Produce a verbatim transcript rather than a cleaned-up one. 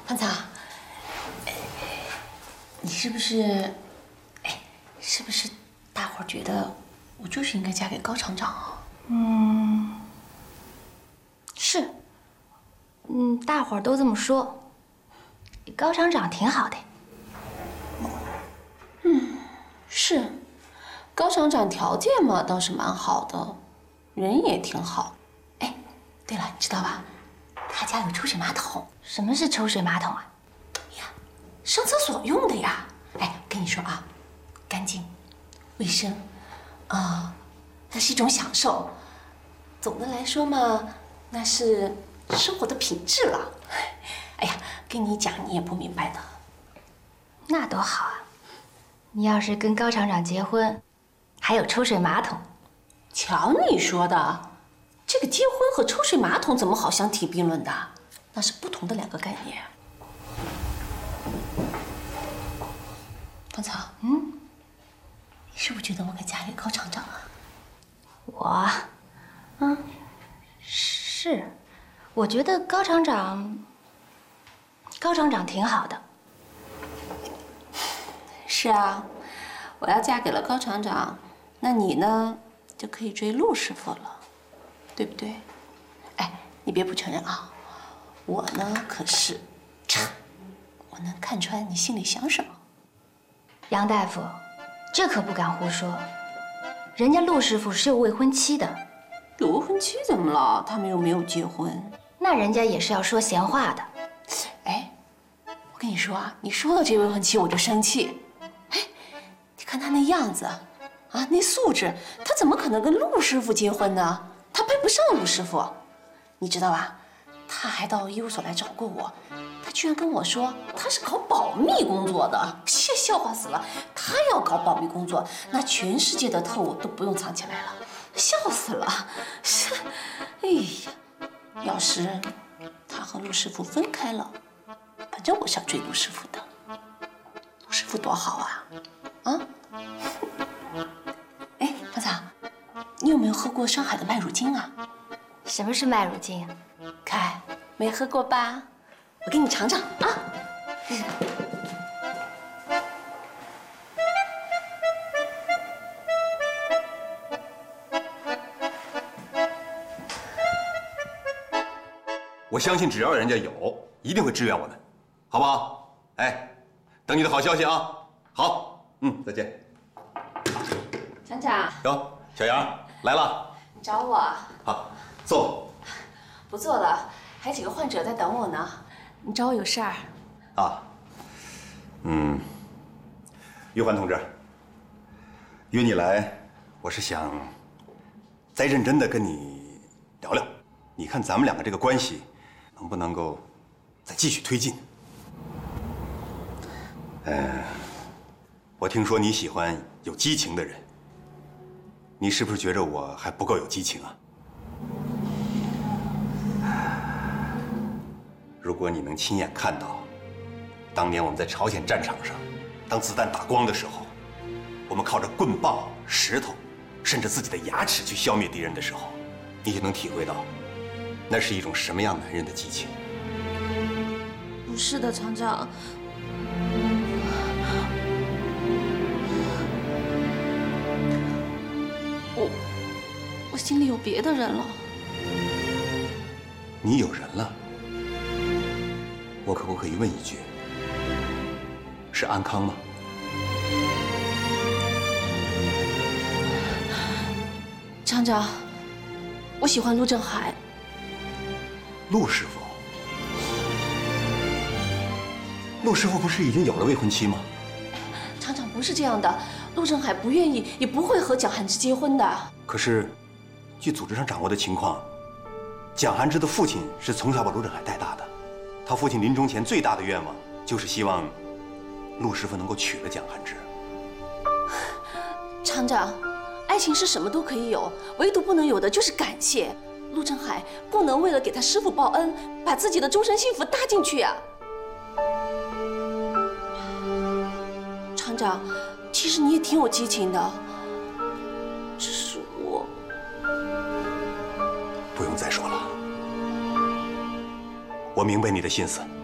方藏，你是不是，哎，是不是大伙儿觉得我就是应该嫁给高厂长啊？ 嗯，是，嗯，大伙儿都这么说。高厂长挺好的。 嗯，是，高厂长条件嘛倒是蛮好的，人也挺好。哎，对了，你知道吧？他家有抽水马桶。 什么是抽水马桶啊？ 呀，上厕所用的呀。哎，我跟你说啊，干净、卫生，啊，那是一种享受。总的来说嘛，那是生活的品质了。哎呀，跟你讲你也不明白的。 那多好啊！你要是跟高厂长结婚，还有抽水马桶。 瞧你说的，这个结婚和抽水马桶怎么好相提并论的？那是不同的两个概念。方草，嗯，你是不是觉得我该嫁给高厂长啊？ 我，嗯，是，我觉得高厂长，高厂长挺好的。 是啊，我要嫁给了高厂长，那你呢就可以追陆师傅了，对不对？哎，你别不承认啊，我呢可是，我能看穿你心里想什么。 杨大夫，这可不敢胡说，人家陆师傅是有未婚妻的。 有未婚妻怎么了？他们又没有结婚。 那人家也是要说闲话的。 哎，我跟你说啊，你说到这未婚妻我就生气。哎，你看他那样子，啊，那素质，他怎么可能跟陆师傅结婚呢？他配不上陆师傅，你知道吧？他还到医务所来找过我，他居然跟我说他是搞保密工作的，笑笑话死了。他要搞保密工作，那全世界的特务都不用藏起来了，笑死了。是，哎呀，要是他和陆师傅分开了，反正我是要追陆师傅的。陆师傅多好啊，啊！哎，方草，你有没有喝过上海的麦乳精啊？ 什么是麦乳精？ 看，没喝过吧？我给你尝尝啊。 我相信只要人家有，一定会支援我们，好不好？哎，等你的好消息啊！好，嗯，再见。 厂长， 哟，小杨来了。 你找我？ 好，坐。 不做了，还有几个患者在等我呢。你找我有事儿？ 啊，嗯，玉环同志，约你来，我是想再认真的跟你聊聊，你看咱们两个这个关系能不能够再继续推进？呃，我听说你喜欢有激情的人，你是不是觉着我还不够有激情啊？如果你能亲眼看到，当年我们在朝鲜战场上，当子弹打光的时候，我们靠着棍棒、石头，甚至自己的牙齿去消灭敌人的时候，你就能体会到，那是一种什么样男人的激情。 不是的，厂长，我我心里有别的人了。 你有人了？我可不可以问一句，是安康吗？ 厂长，我喜欢陆振海。 陆师傅，陆师傅不是已经有了未婚妻吗？ 厂长不是这样的，陆振海不愿意，也不会和蒋涵之结婚的。 可是，据组织上掌握的情况，蒋涵之的父亲是从小把陆振海带大的。他父亲临终前最大的愿望，就是希望陆师傅能够娶了蒋涵之。 厂长，爱情是什么都可以有，唯独不能有的就是感谢。陆振海不能为了给他师傅报恩，把自己的终身幸福搭进去呀。厂长，其实你也挺有激情的，只是我…… 不用再说了。我明白你的心思，